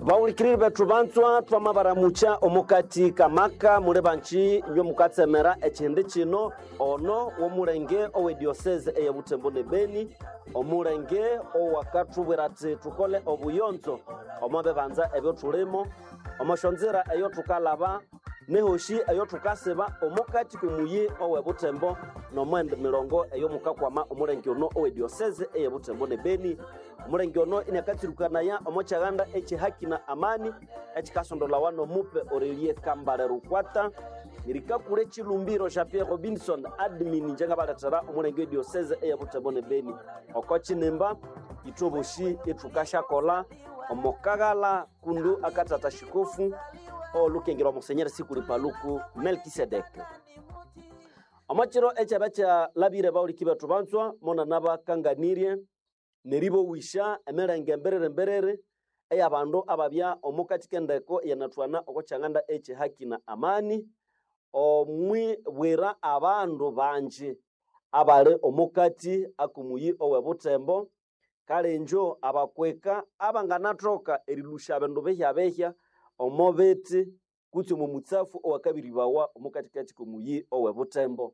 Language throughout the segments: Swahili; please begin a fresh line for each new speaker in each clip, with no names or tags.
Baulikiri betru bantswa twamabaramucha omukati kamaka mule banchi nyo mukatsemera ekindi kino ono womulenge owe diocese eye Butembo ne Beni omulenge owakatubwira ati tukole obuyonzo omabe banza ebyo tulimo omashonzera eyo tukalaba nehoshi eyo tukaseba omukati kumuyi owe Butembo no mwende milongo eyo mukakwama omulenge ono owe diocese eye Butembo ne Beni omulenge ono inakatirukana ya omochaganda haki na amani ekikasondola wano mupe orelie kambale rukwata irika kule chilumbiro cha Pierre Robinson admin njenga balatara omulenge diocese eye Butembo ne Beni okochi nemba itoboshi etukasha kola omokagala kundu akatata shikofu o lukengero monseigneur sikuli paluku Melkisedek amachiro echabacha labire bauli kibatu banswa mona naba kanganirie neribo wisha emerenge mberere eya bandu ababya omukati kendeko yanatwana okochanganda haki na amani omwi bwera abandu banje abale omukati akumuyi owe Butembo kalenjo abakweka abanganatoka erilusha abandu behya omobeti kuti mu mutsafu owakabiri bawa omukati kumuyi owe Butembo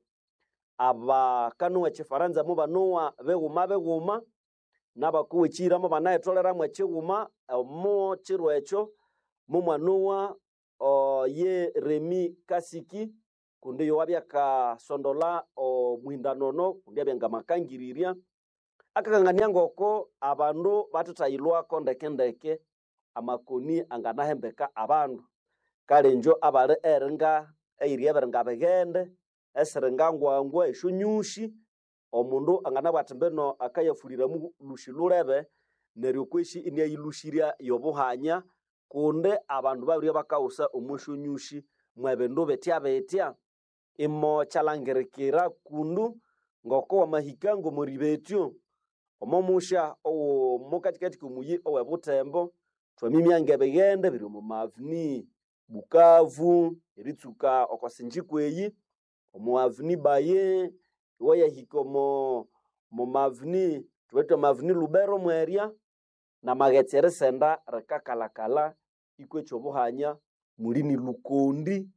abakanu echifaranza mu banowa beguma nabakuwe chiramo banaye tolera mwe chiguma mo chirwecho mu mwanuwa ye Remi Kasiki kundi yo wabya ka sondola o mwindanono kundi abya makangiriria akakangania ngoko abandu batutayilwa kondekendeke amakoni anganahembeka abandu kalenjo abale eringa eiriyeberenga begende esirenga ngwangwa eshunyushi omundu anganabwatembeno akayafulira mu lushilulebe neryo kweshi inyayilushiria yobuhanya kunde abandu babiri bakausa omushunyushi mwebendo betya imo chalangerekera kundu ngoko wamahikango moribetyo omomusha o mukati kumuyi owe Butembo twamimyange begende biri mu mavni Bukavu eritsuka okosinjikweyi omu avni Baye waya hikomo mu mavni twetwa mavni Lubero mweria na magetsere senda rekakalakala ikwecho buhanya mulini Lukondi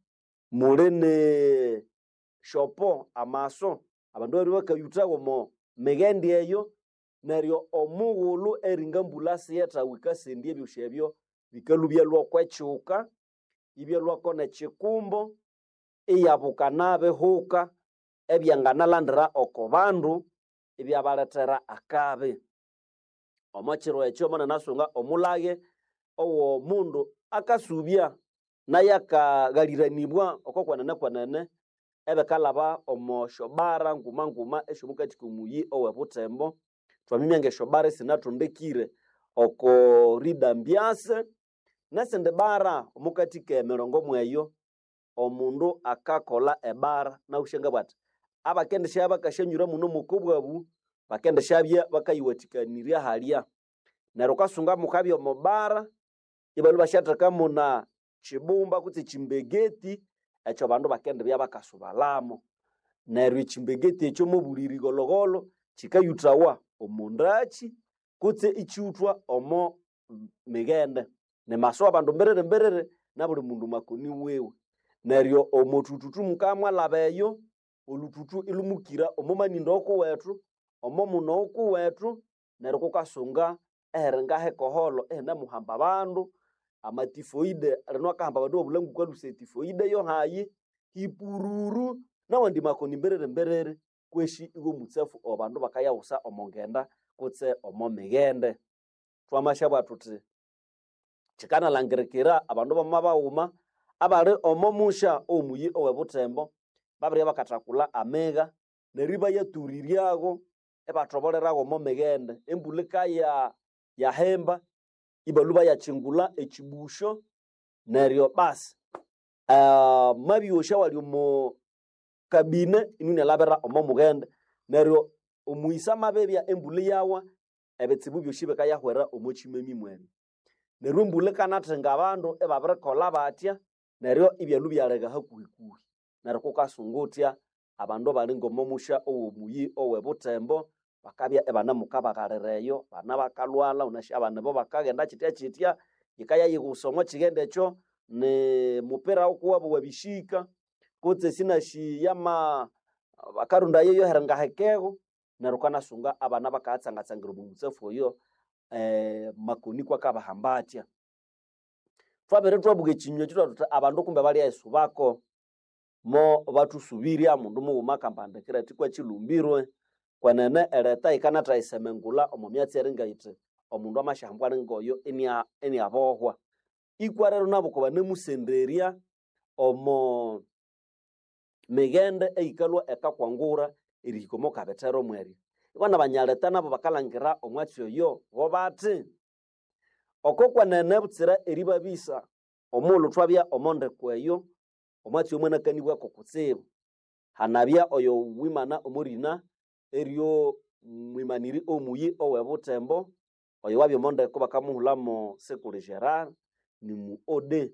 mulene shopo amaso abandu bari bakayutago mo megendi eyo neryo omughulu eringambulasi yeta wikasendie byoshebyo bikalubya lwokwechuka ibya lwakone chikumbo iyabukanabe huka ebyanganalandira okobandu ibyabaletera akabe omachiro ekyo mona nasunga omulage owo mundu akasubya nayakagaliranibwa okokwanene ebekalaba omoshobara nguma eshomukati kumuyi owe Butembo twamimyange shobara sinatondekire oko ridambiase nesende bara omukati ke mirongo mweyo omundu akakola ebara na ushenga bwati abakendesha bakashanyura muno mukobwabu bakendesha bya bakayiwatikaniria halya nero kasunga mukabyo mobara ibalu bashataka muna chibumba kuti chimbegeti echo bandu bakende bya bakasubalamo nero chimbegeti echo mubuliri gologolo chikayutawa omundachi kuti ichutwa omo migende ne maso abandu mberere na buli mundu makoni wewe neryo omotututu mukamwa labeyo olututu ilumukira omomanindo okuwetu omomuno okuwetu neryo kukasunga erenga hekoholo ena muhamba abandu amatifoide reno akahamba abandu obulangu kwaluse tifoide yo hayi hipururu na wandi makoni mberere kweshi igo mutsafu obandu bakayawusa omongenda kutse omomigende twamashabwa tuti chikana langerekera abandu bamabawuma abali omomusha omuyi owe Butembo babiri bakatakula amega neriba yatuririago ebatobolerago momegende embulika ya hemba ibaluba ya chingula echibusho neryo basi mabiyosha wali mo kabine inune labera omomugende neryo omuisa mabebya embuli yawa ebetsibu byoshibe kayahwera omochimemi mwene neryo embuli kanatenga abandu ebabire kola batya neryo ibyalu byalega hakuhikuhi neryo kukasungutya abandu bali ngomomusha owo muyi owe Butembo bakabya ebana mukabagalereyo bana bakalwala unasha abana bo bakagenda chitya yikaya yigusomwa chigende cho ne mupira okuwabo wabishika kutse sinashi yama bakarunda yeyo heranga hekego nerukana sunga abana bakatsangatsangira mumutsefu oyo makoni kwa kabahambatya twabere twabuge chinywe chitwa abandu kumbe bali aisubako mo batusubirya mundu muuma kambandikira tikwa chilumbirwe kwanene eleta ikanata isemengula omumyatsi eringa ite omundu amashambwa ngoyo eni abohwa ikwarero nabo kuba nemusenderia omo megende eikalwa ekakwangura erihikomo kabetero mweri ikwana banyaleta nabo bakalangira omwatsi oyo gobati okokwa nene butsira eribabisa omulu twabya omonde kweyo omwatsi omwana kanibwa kokutsibu hanabya oyo wimana omurina eryo mwimaniri omuyi owebutembo oyo wabya omonde ko bakamuhulamo Sekule Gerard ni mu ode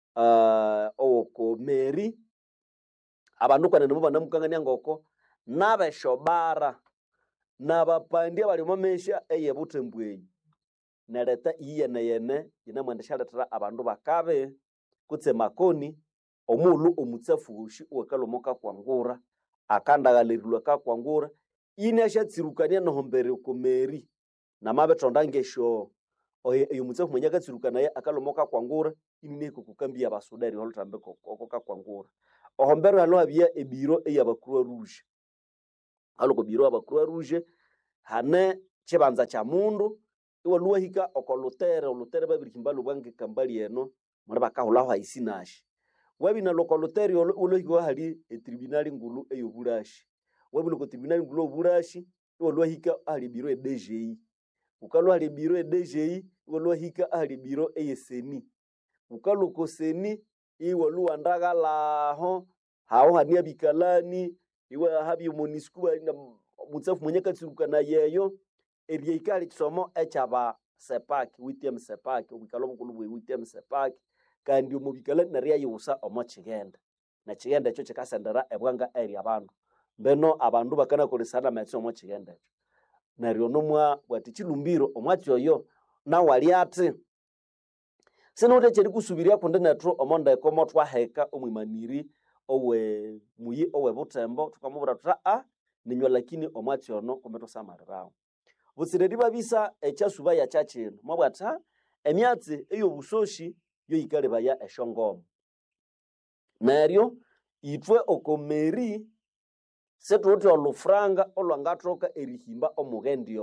owoko Meri abandu kwanene mubana mukangania ngoko nabeshobara nabapandya bali momesha eyebutembweyi neleta iyene yinamwendesha letera abandu bakabe kutse makoni omulu omutsafushi owekalomoka kwangura akandagalerilwa kakwangura inashatsirukania nohombere ko Meri namabetonda ngesho oyo mutsafu mwenye akatsirukana ye akalomoka kwangura ineko kukambia basudari holutambe kokoka kwangura ohombero halo habia ebiro eyabakruwa rouge aloko biro abakruwa rouge hane chibanza cha mundu iwaluwa hika okolutere babirikimbalo bwange kambali eno muri bakahulaho haisinashi wabina lokolutere ulohiko hali etribunali ngulu eyoburashi wabina ko tribunali ngulu oburashi iwaluwa hika hali biro edji ukalwa hali biro edji iwaluwa hika hali biro eyeseni ukaloko seni iwaluwa ndagalaho hao hania bikalani iwa habi monisku mutsafu mwenye katsirukana yeyo eryeikali kisomo echaba sepaki witiem sepaki ubikalo bukulu witiem sepaki kandi omubikala nariya yusa omochigenda na chigenda echo chikasendera ebwanga eri abandu mbeno abandu bakana kolisana metso omochigenda echo naryo nomwa bwati chilumbiro omwati oyo na wali ati sinote cheri kusubiria kunde netro omonda ekomo twaheka omwimaniri owe muyi owe butembo tukamubura tuta ninywa lakini omwati ono kometo samarirawo butsireri babisa echasuba ya chachino mabwata emyatsi eyo busoshi yo ikale baya eshongomo neryo itwe okomeri setuti olufranga olwangatoka erihimba omugendi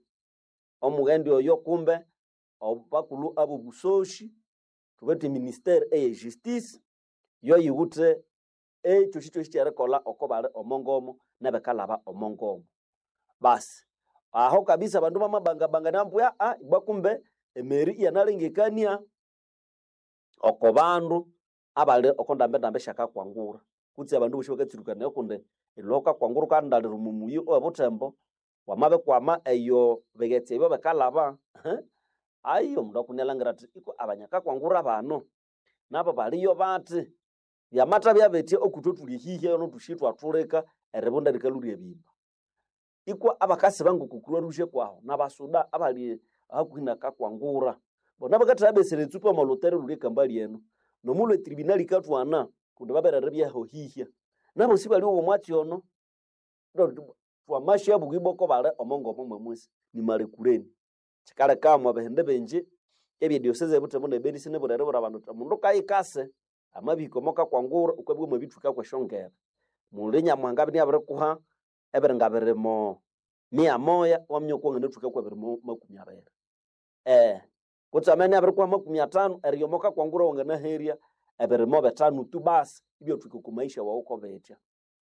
oyo kumbe obakulu abo busoshi tubete ministere eye justice yo yiwute echo shito shicherekola okobale omongomo nabekalaba omongomo basi aho kabisa bandu bamabanga nampuya igwa kumbe emeri yanalengekania okobandu abale okondambe shaka kwangura kutse abandu bushoka tsirukana yokunde iloka kwangura kandalira mumuyi obutembo wamabe kwama eyo begetse ebo bekalaba ayo mundu akunelangira ati iko abanyaka kwangura bano nabo baliyo bati yamata byabetie okutotuli hihe no tushitwa tuleka erebonda likaluri ebimba iko abakasi bangu kukurwa ruje kwaho nabasuda abali hakuhina kakwangura bona bakatha besere tsupa malotere lule kambali eno nomulo tribunali katwana kundi baberere byaho hihia nabo sibali wo mwati ono twa masha bugiboko bale omongo mwemwesi ni male kuleni chikale kama behende benje ebye diocese butembo ne beni sine burere burabantu mundu kayikase amabiko moka kwangura ukwebwe mubithuka kweshongera mulenya mwanga bini abere kuha ebere ngaberemo mia moya wamnyoko ngene thuka kwaberemo makumyabere kutsamene abere kwa 50 eriyomoka kwangura wangana heria eberemo betanu tu basi ibyo thuka kumaisha wa uko betya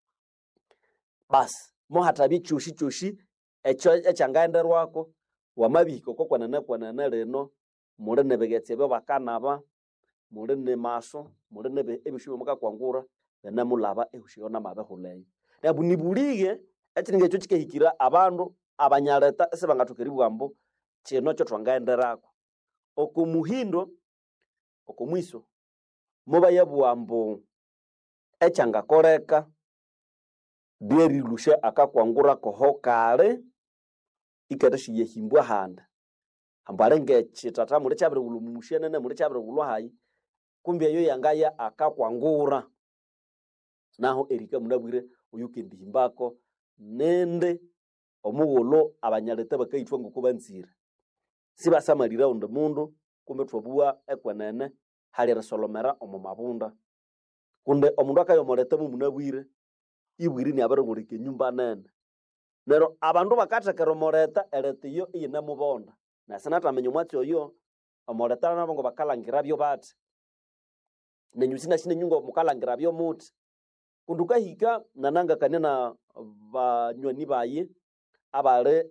basi mo hatabi choshi echo echangaenderwako wamabiko kokwanana leno mule nebegetse byo bakanaba mule ne maso mule nebe ebishibo muka kwangura na mulaba ehushiona mabehuleyo nabunibulige echininge cyo chikehikira abandu abanyaleta esebangatuka bwambo chino cyo twangaenderako okumuhindo okomwiso moba yabwambo echanga koreka beri lushe akakwangura kohokale ikatashiye himbwa handa ambalenge chitata muli chabire ulumushene ne muli chabire ulwa hayi kumbe yo yangaya akakwangura naho erika munabwire uyukendi himbako nende omugulo abanyalete bakaitwa ngokubanzira sibasamalira undi mundu kumbe twabua ekwenene hali risolomera omu mabunda kunde omundu akayomolete mu munabwire ibwiri ni abarugurike nyumba nene nero abandu bakatekera omoleta elete yo iyine mubonda na sinatamenya omwatsi oyo omoleta nabo ngo bakalangira byo bati nenyusina shine nyungo mukalangira byo muti kunduka hika nananga kanena banywani baye abale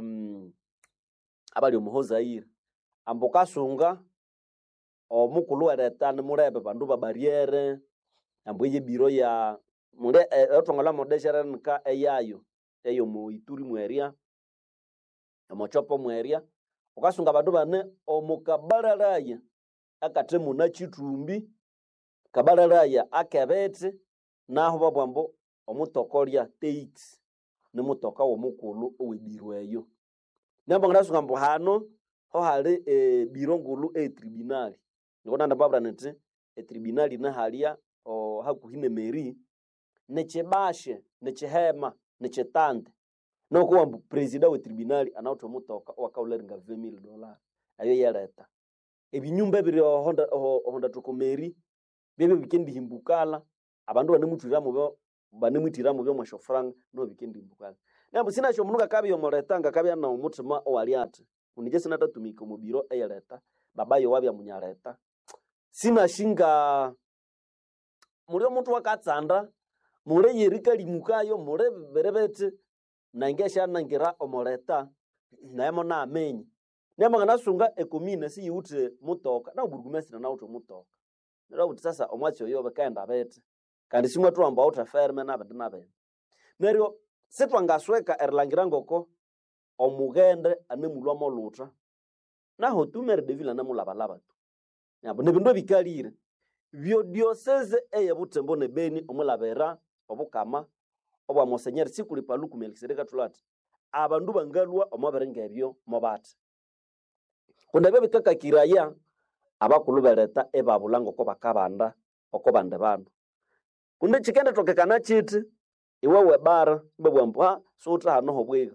abali omuhozaire amboka sunga omukulu eleta ni murebe bandu ba barriere amboye biro ya mure otongola modeshera nka eyayo eyo mu Ituri mweria amochopo mweria ukasunga bandu bane omukabararaya akatemu na chitumbi kabararaya akebete naho babwambo omutokolia teit ni mutoka wo mukulu owebiro eyo nyambo ngasunga mbo hano ho hali biro ngulu tribunal ngona ndababra nete tribunal na halia o hakuhine meri nechebashe nechehema nechetande no kuwa president wa tribunal anauto mutoka wakaulenga $20,000 ayo yeleta ebinyumba biri honda tukomeri bebe bikendi himbukala abandu banemutira mu byo mwasho franga no bikendi himbukala nambo sina cyo munuka kabi yomoretanga kabi na umutima owaliate unije sina tatumika mu biro eyeleta babayo wabya munyaleta sina shinga muri omuntu wakatsanda mure yerika limukayo mure berebete nangesha nangira omoleta nayemo na amenyi nema ngana sunga ekomine si yute mutoka na burugumesina na uto mutoka nero uti sasa omwatsi oyo bakaenda bete kandi simwe tuamba uta ferme na bende nabe nero setwangasweka erlangira ngoko omugende anemulwa moluta naho tumere devila na mulabalaba tu nyabo nebindo bikalire byo diocese eye butembo ne Beni omulabera obukama obwa Monseigneur sikuli paluku Melkisedeka tulati abandu bangalwa omaberenga ebyo mobati kundabe bikaka kiraya abakulu beleta ebabulango ko bakabanda okobande bandu kunde chikende tokekana chiti iwewe bara bebwampa sutra hano hobwega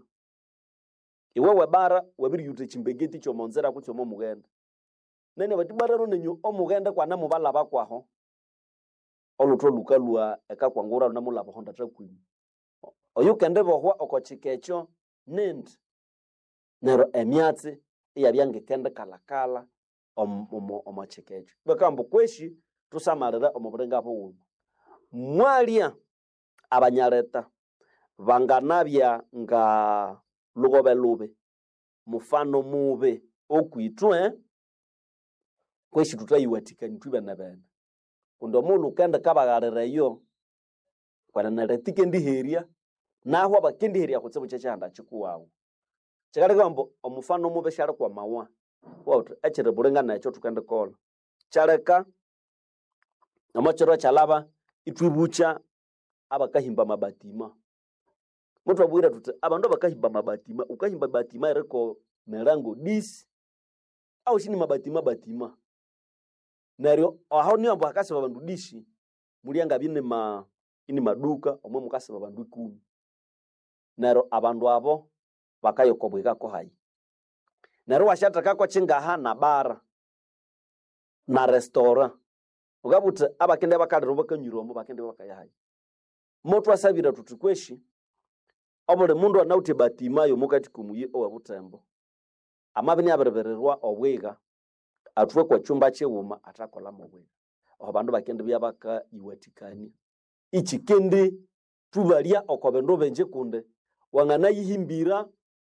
iwewe bara wabiri yute chimbegeti cho monzera kutyo mo mugenda nene batibara ro nenyu omugenda kwa na mubala bakwaho olutho lukalwa ekakwangura na mulabo honda takwini oyukende bohwa okochikecho nend nero emyatsi iyabyange kende kalakala omachikecho bekambo kweshi tusamalira omuburenga bwo mwalia abanyaleta banganabya nga lugobe lube mufano mube okwitwe kweshi tutayiwatika nitwiba nabana kundo mulu kende kabagalereyo kwana naretike ndiheria naho abakendi heria kutsebo cyachanda chikuwawo chikaleka mbo omufano mube shara kwa mawa wato echere burenga nacho tukende kola chareka amachero chalaba itwibucha abakahimba mabatima mutu abwira tuti abandu bakahimba mabatima ukahimba batima ereko merango 10 au shini mabatima nario aho ni ambo akase babandu 10 mulianga bine ini maduka omwe mukase babandu 10 naro abandu abo bakayokobweka ko hayi naro washataka ko chingaha na bara na restaurant ugabuta abakende bakaliro bakanyuromo bakende bakayahayi moto asabira tutukweshi obole mundu anauti batimayo mukati kumuye owabutembo amabini aberebererwa obwega atwe kwa chumba chewuma atakola mobwega abandu bakende byabaka iwatikani ichikende tubalia okobendo benje kunde wangana yihimbira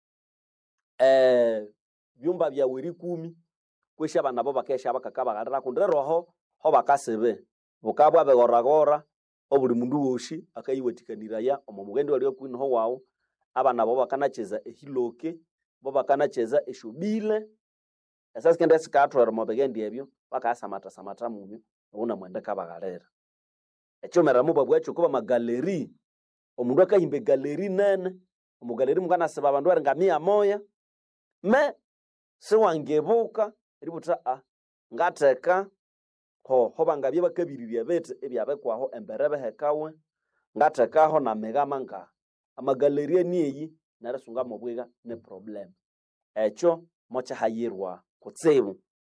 byumba bya wiri 10 kwesha abana bo bakesha bakakaba garira kunde roho ho bakasebe bukabwa begoragora obuli mundu woshi akayiwetikanira ya omumugende wali okwino ho wawo abana bo bakanacheza ehiloke bo bakanacheza eshubile esas kende sikatwara mobegendi ebyo bakasamata mumyo ubona mwende kabagalera echomera mu babwa echo kuba magaleri omundu akahimbe galeri nene omugaleri mukana seba abandu arenga 100 me siwangebuka ributa ngateka ho bangabye bakabiriria bete ebyabekwaho embere behekawe ngatekaho na megama nga amagaleria niyi narasunga mobwega ne problem echo mocha hayirwa kutsibu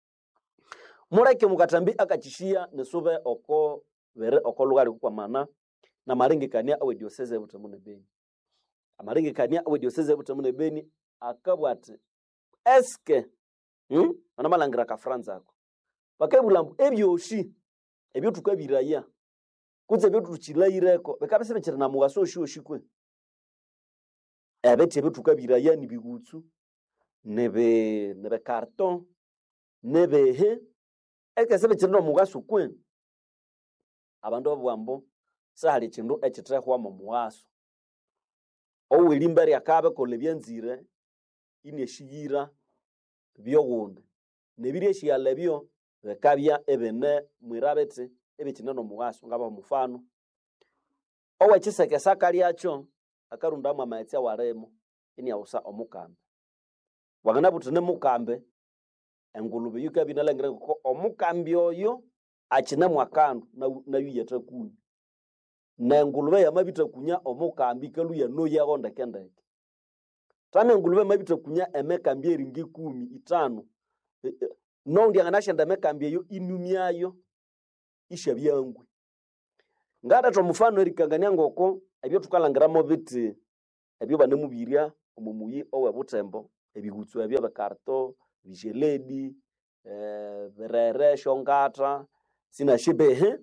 mureke mukatambi akachishia nesube oko vere oko lugari kwa mana na maringikania awe diocese butamune Beni amaringikania awe diocese butamune Beni akabwate eske ana malangira ka Franza ako bakebula ebyoshi ebyo tukabiraya kuze ebyo tuchilaireko bekabese bekira na mugaso oshikwe ebete ebyo tukabiraya ni bigutsu nebe carton nebe eke sebe chino mugaso kwe abandu obwambo sahali chindu echitrehwa mu mugaso owelimbere akabe kole byanzire ineshiyira byogunde nebireshi yalebyo bekabya ebene mwirabete ebikinano mugaso ngaba mufano owe chiseke sakali acho akarunda mu amaitsi waremo ini awusa omukambe wagana butune mukambe engulube yuka binalengere ko omukambi oyo akina mwakandu na yuyeta kuni na engulube yamabita kunya omukambi kaluya no yagonda kendeke tame engulube mabita kunya emekambi eringi 10 5 no ndi anganashenda emekambi yo inumyayo ishabyangwe ngada to mufano erikangania ngoko ebyo tukalangiramo biti ebyo banemubiria omumuyi owe butembo ebigutsu ebyo bekarto vigeledi verere shongata sina shibehe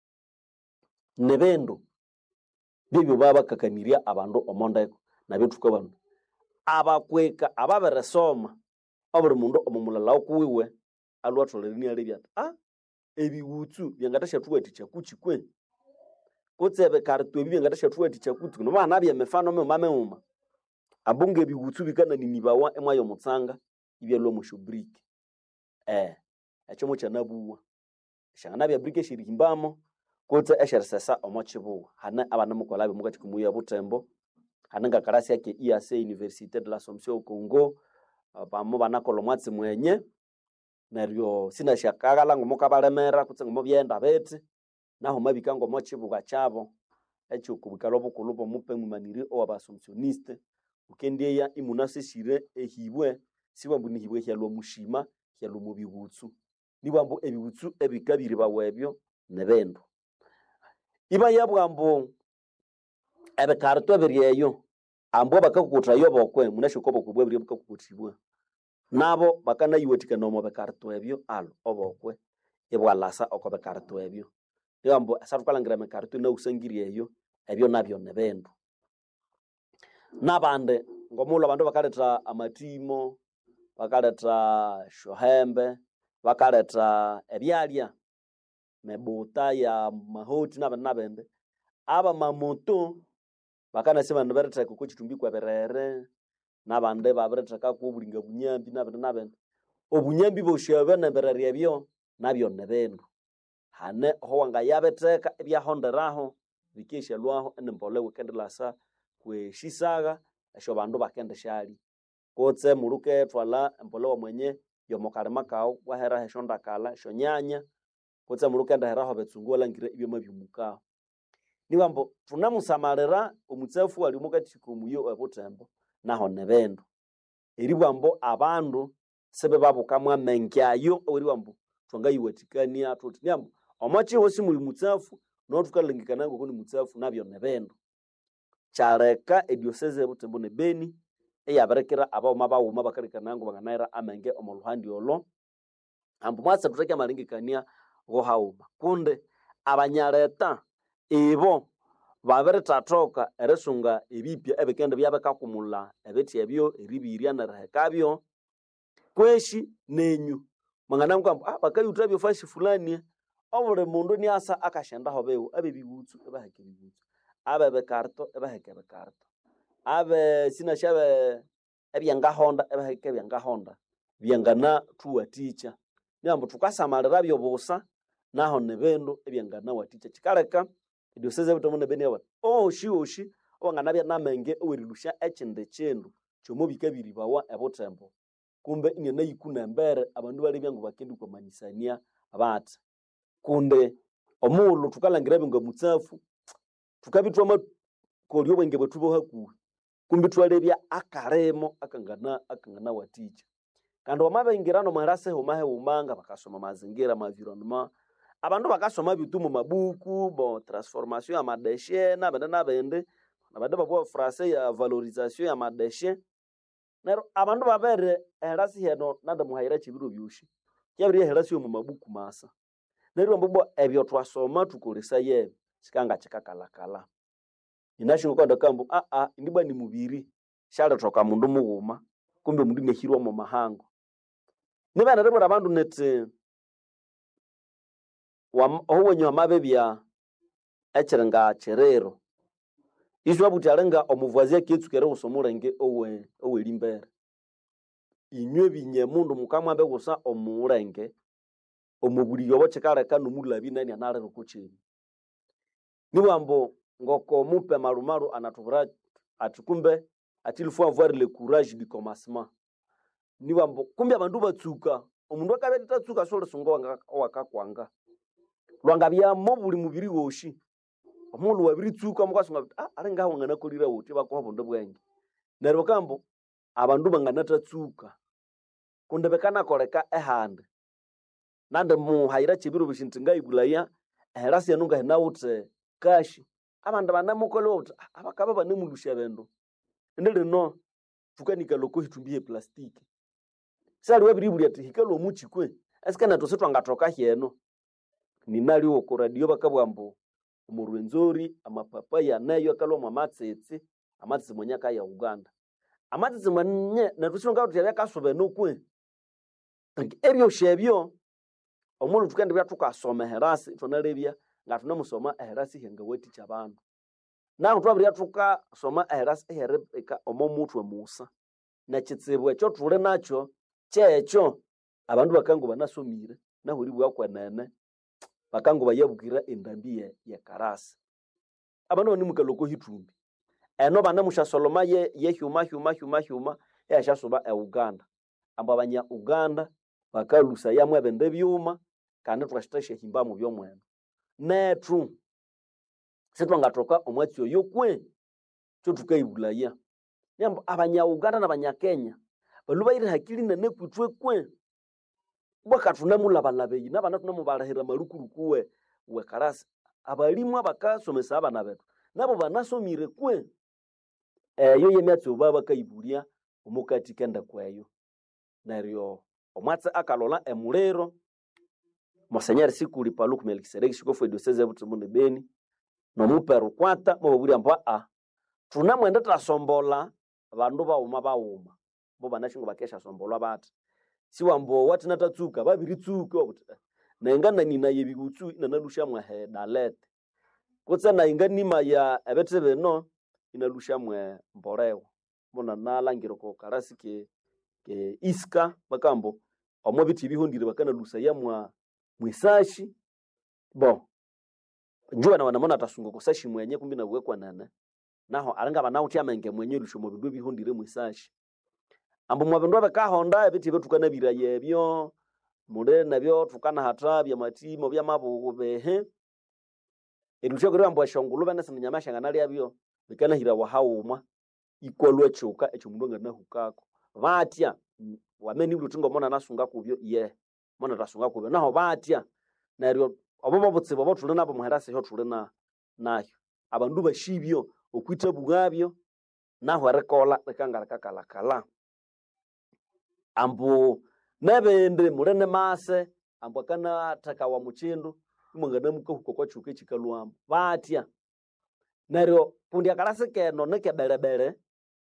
nebendo bibyo baba kakaniria abandu omondeko nabyo tukabana abakweka ababeresoma obuli mundu omumulala okuwiwe alwatholereni alibyata ebigutsu byangatasha tuwati chakuchikwe kutsebe kartu ebi byangatasha tuwati chakutu no bana bya mefano mama abunge ebigutsu bikana ninibawa emwayo mutsanga ibyalwa mushubriki echo mucha nabuwa shangana bya brike shirihimbamo kutse eshersesa omochibuwa hana abana mukolabe mukachikumuya butembo hananga karasi yake IAC Université de l'Assomption au Congo bamo banakolo mwatsi mwenye neryo sina shakagala ngomukabalemera kutse ngomubyenda bete naho mabikango mochibuwa chabo echo kubikalo bukulubo mupe mumaniri owabasomsioniste ukendeya imunasishire ehibwe siwambu nihibwe hyalwa mushima hyalwa mubigutsu nibambu ebigutsu ebikabiri bawebyo nebendo iba yabwambo ebekarto ebiryeyo ambo bakakukutra yobokwe munashikobo kubwe biri bukakukutibwa nabo bakana yiwetika no bekarto ebyo alo obokwe ebwalasa okobe karto ebyo yambo asatukalangira mekarto na usangiriyeyo ebyo nabyo nebendo nabande ngomulo abandu bakaleta amatimo bakaleta shohembe bakaleta ebyalya mebuta ya mahoti nabende aba mamoto bakana sema nbereta ko chitumbi kwa berere nabande babereta ka ko bulinga bunyambi nabende obunyambi boshabe na berere byo nabyo nebendo hane ho wanga yabeteka ebya honderaho bikesha lwaho enembole wekendelasa kwe shisaga esho bandu bakende shali kotse muruke twala embole wa mwenye yomokarema kao wahera heshonda kala shonyanya kotse muruke ndaheraho betsungola ngire ibyo mabyumuka niwambo tunamusamarira omutsafu wali mukachikumuyo ebutembo naho nebendo eribwambo abandu sebe babukamwa menkyayo oribwambo twangayiwatikania tutnyambo omachi hosi muli mutsafu no tukalengikana ngoko ni mutsafu nabyo nebendo chareka ediocese ebutembo ne Beni eyaberekera aba mabawuma bakarikana ngo banganaira amenge omuluhandi olo ambu mwatsa tutake malingikania go hauma kunde abanyareta ebo baberetatoka eresunga ebipya ebekende byabekakumula ebeti ebyo eribiria na rekabyo kweshi nenyu mangana ngwambo bakayutra byo fashi fulani obule mundu ni asa akashenda hobewo abebigutsu ebahekebigutsu abe karto ebahekebe karto abe sina shabe ebyanga honda ebahekebe byanga honda byangana tuwaticha nyambo tukasamalira byo busa naho nebendo ebyangana waticha chikaleka diocese butomo ne Beni abat oshi owangana bya namenge owerilusha echinde chendu chomo bikabiri bawa ebutembo kumbe inyana yikuna mbere abandu bali byangu bakendi kwa manisania abati kunde omulu tukalangira binga mutsafu tukabitwa makolyo bwenge batubo haku kumbe twalebya akaremo akangana waticha kandi wamabengirano mwarase homahe umanga bakasoma mazingira environment abandu bakasoma bitumu mabuku bo transformation ya madeshe nabende babo français ya valorisation ya madeshe nero abandu babere herasi heno nanda muhaira chibiro byushi kyabiri herasi yo mu mabuku masa nero mbobo ebyo twasoma tukolesa ye sikanga chikakalakala inashingo kwanda kambu indibwa ni mubiri shale toka mundu mughuma kumbe mundu nehirwa mu mahango nibana rebo abandu nete owenye amabebya echirenga cherero iswa butarenga omuvazi aketsukere usomurenge owe limbere inywe binye mundu mukamwambe gusa omurenge omubuli yobo chikareka numulabi nani analero kuchini nibambo ngoko mupe marumaru anatuvura atukumbe atilifua avoir le courage du commencement nibambo kumbe abandu batsuka omundu akabeta tsuka sole songo wakakwanga lwangabya mobuli mubiri woshi omundu wabiritsuka mukasunga arenga wangana kolira uti bakwa bondo bwenge nerwo kambo abandu banganatatsuka kunde bekana koleka ehande nande mu haira chibiro bishintinga igulaya herasi yanunga henawute kashi abandu banamukolo uti abakaba banemulusha bendo ndele no tukanika loko hitumbiye plastiki sali wabiribuli ati hikalo muchikwe esikana tosetwa ngatoka hieno ninali wo radio bakabwambo umurwenzori amapapaya nayo akalo mamatsetse amatsi monyaka ya Uganda amatsi manye natushonga uti yakasube nokwe ebyo shebyo omulu tukende byatuka herasi tonalebya ngatuna musoma herasi henga weti chabantu na twabiri atuka soma herasi hereka omomutwe musa na kitsibwe ekyo tule nacho checho abandu bakangu banasomire nahuri bwakwanene bakangu bayabukira endambiye ya karasi abandu ni mukaloko hitumbi eno banamusha soloma ye huma ya shasoba e Uganda amba abanya Uganda bakalusa yamwe bende byuma kandi twashiteshe himba mu byomweno netru setwangatoka omwatsi oyo kwe cyo tukaibulaya nyambo abanya Uganda na Kenya balubaire hakili nene kutwe kwe bwakatuna mulabalabeyi nabana tunamubalahira malukurukuwe we karasi abalimwa bakasomesa abana betu nabo banasomire kwe yo yemyatsi obaba kaibulia omukati kenda kweyo neryo omwatsi akalola emulero Monseigneur Sikuli Paluku Melkisedeki shikofu diocese butumune Beni no mupero kwata mubaburi amba tunamwenda tasombola abandu bauma bo banashingo bakesha sombolwa bati siwambo wati natatsuka babiritsuka obuti nengana nina yebigutsu inalusha mwe dalet kutse na inganima ya ebete beno inalusha mwe mborewo bona nalangiro ko karasi ke iska bakambo omobiti bihondire bakana lusa ya mwa mwisashi bon njua na wanamona tasungo kusashi mwenye kumbi na uwekwa nana naho aranga banauti amenge mwenye lushomo bindu bihondire mwisashi ambo mwabendwa bekahonda ebiti betukana biraye byo mure nabyo tukana hatabya matimo bya mabugo behe elusho gero ambo shongulu bana sinyamasha nganali abyo bikana hira wahauma ikolwe chuka echo mundonga na hukako batya wameni blutingo mona nasunga kubyo mona tasunga kubyo naho batya neryo obomo butsibo botule nabo muherase ho tule nayo abandu bashibyo okwita bugabyo naho rekola rekangala kakala ambu nebende murene mase ambu kana takawa muchindu umangana muko kwa chuke chikalwamo batya neryo pundi akalase keno neke belebele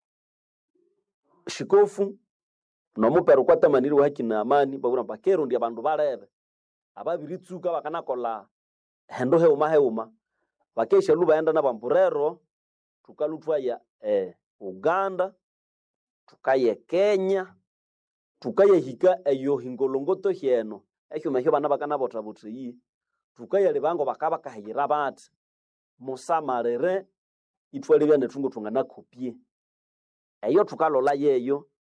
shikofu no mupero kwata maniri wa hakina amani bagura bakero ndi abandu balebe ababiritsuka bakana kola hendo heuma bakesha luba enda na bamburero tukalutwa ya Uganda tukaye Kenya tukaye hika eyo hingolongoto hieno ekyo mahyo bana bakana botabuti yi tukaye libango bakaba kahira bati musamarere itwalebya netungo tungana kopie eyo tukalola yeyo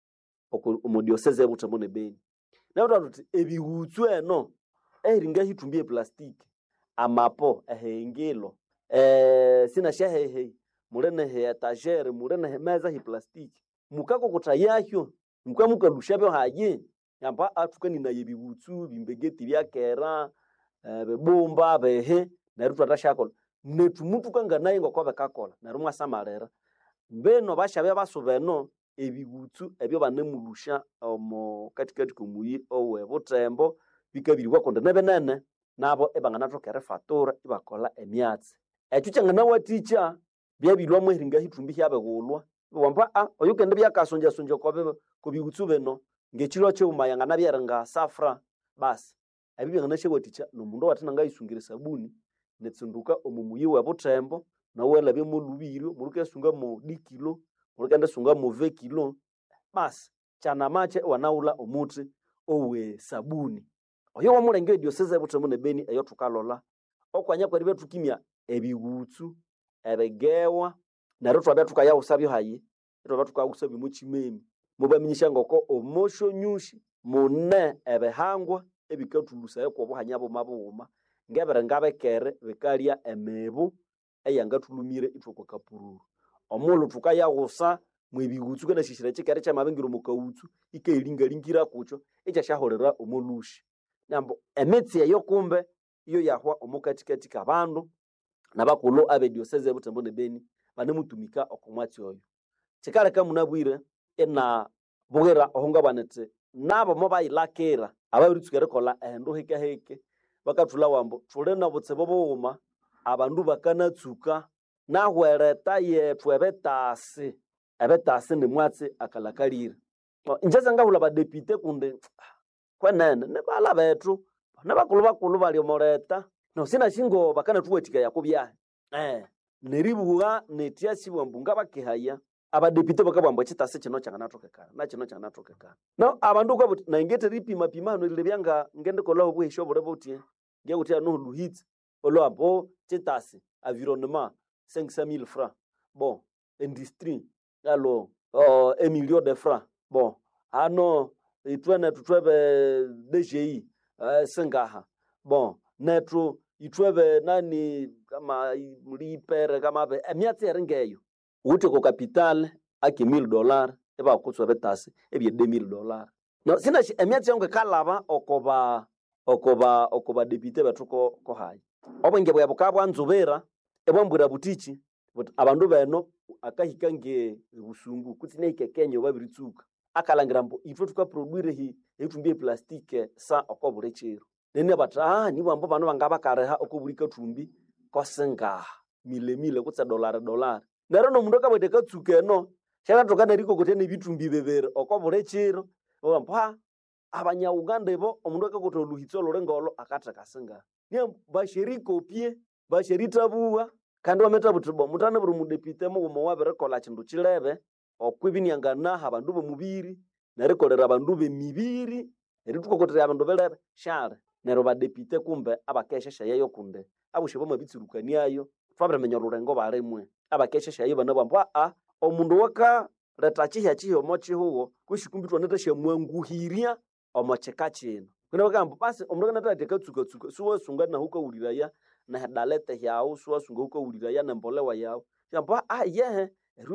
omudioseze ebutembo ne Beni na ututi ebiwutsu eno eringa hitumbie plastiki amapo ehengilo sina shahehe mulene he etagere mulene he meza hi plastiki mukako kutayahyo mukwa lushabyo haye yamba atukani na yebiwutsu bimbegeti byakera bebumba behe na rutu atashako netumutu kanga naye ngo kobe kakola na rumwa samarera beno bashabya basubeno ebiwutsu ebyo banemulusha omo katikati kumuyi owe butembo bikabirwa konde nebenene nabo ebanganatokere fatura ibakola emyatsi ekyo kyangana waticha byabilwa mweringa hitumbi hyabegulwa wamba oyukende byakasonja sonja kobe kubiwutsu beno ngechilo cheumayanga nabyerenga safra basi abibye nganashe waticha no mundo watinanga isungire sabuni netsunduka omumuyi wa butembo na wela bemulubiro muruke sunga mo dikilo muruke sunga mo 20 kilo basi chana mache wanaula omuti owe sabuni oyo wamulenge diocese butembo ne Beni eyo tukalola okwanya kwa ribe tukimya ebiwutsu ebegewa na rotwa batuka ya usabyo hayi rotwa batuka usabyo muchimemi mubaminyisha ngoko omosho nyushi mune ebehangwa ebikatulusa yako buhanyabo mabuma ngebere ngabekere bekalia emebu eyangatulumire itwoko kapururu omulu tukaya gusa mwebiwutsu kana shishira chikere cha mabengiro mukawutsu ikeilingalingira kucho ekyashahorera omulushi nambo emitsi eyo kumbe iyo yahwa omukatikati kabandu nabakulu abe diocese butembo ne Beni banemutumika okomwatsi oyo chikale kamunabwire ena bugera ohonga banete nabo mobayilakira ababirutsukere kola endo heke bakatula wambo tulena butsebo boma abandu bakanatsuka nahwereta yethu ebetasi ne mwatsi akalakalira njeza ngahula ba deputy kunde kwenene ne bala bethu bakulu bali omoreta no sina shingo bakana tuwetika yakubya neribuga netiasi bwambunga bakihaya abadepite bakabamba chitase kino changanatokekana na kino changanatokekana no abandu kwa na ingete ripima hano ile byanga ngende kola obwisho bore botie nge gutia no luhit olo abo chitase environnement 500,000 francs bon industrie alors 1 million de francs bon ano itwena tutwebe DGI sengaha bon netro itwebe nani kama mlipere kama be emiatsi erengeyo uti ko capital aki $1,000 eba kutswa betasi ebye $2,000 no sina emiatsi yangu kalaba okoba deputy batuko ko hayi obwenge bwa bukabwa nzubera ebwambura butichi but abandu beno akahikange busungu kuti neikekenyo babiritsuka akalangira mbo ifo tuka produire hi etumbie plastique sa okobure chiro nene bata ni bambo bano bangaba kareha okobulika tumbi kosenga mile kutsa $. Nero no mundo kabete katsuke no shaka tokana riko kotene bitumbi bebere okobure chiro bampa abanya Uganda ibo omundo akakoto luhitso lorengolo akata kasenga ni bashiriko pie bashirita buwa kandi wameta butubo mutane buru mudepite mu wabere kola chindu chilebe okwibini yangana abandu bo mubiri nerekolera abandu be mibiri eritukokotere abandu belebe share nero badepite kumbe abakeshesha yeyo kunde abushibo mabitsirukaniayo twabere menyorurengo baremwe abakeshesha yeyo banabamba omundu waka retachiha chiho mochi hugo kushikumbitwa netashe mwanguhiria omocheka chino kuna bakambo basi omundu kana tateka tsuka suwa sunga na huko uliraya na dalete yao suwa sunga huko uliraya na mbolewa yao yamba yehe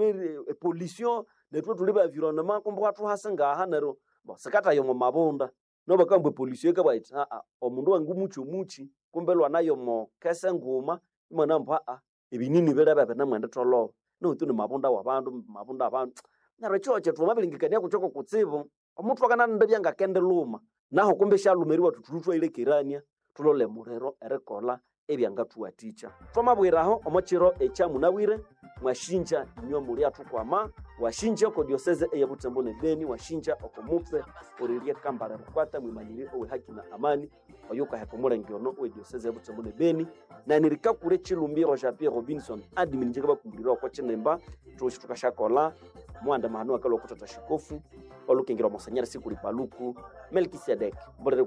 pollution netwo tuliba environnement kumbe watu hasenga hanero bo sekata yo mabunda no bakambo pollution ka bait omundu wangu muchi kumbe lwa nayo mo kese nguma imana mpa ebinini belebe na mwende tolo no tuni mabunda wabandu mabunda abantu naro choche tumabilingikania kuchoko kutsibu omuntu wakana ndabyanga kende luma naho kumbe shalumeriwa tutulutwa ile kirania tulole murero erekola ebyanga tuwaticha twamabwiraho omochiro echamunawire mwashinja nyo muri atukwama washinja ko diocese eya Butembo ne Beni washinja okomupse oririe kambara rukwata mwimanyire owe haki na amani oyuka hakomora ngiono we diocese ya Butembo ne Beni na nirika kure chilumbiro Jean Pierre Robinson admin njega bakumburira kwa chinemba tukashakola mwanda mahanu akalo kutata shikofu olukengira monsanyara sikuli paluku Melkisedek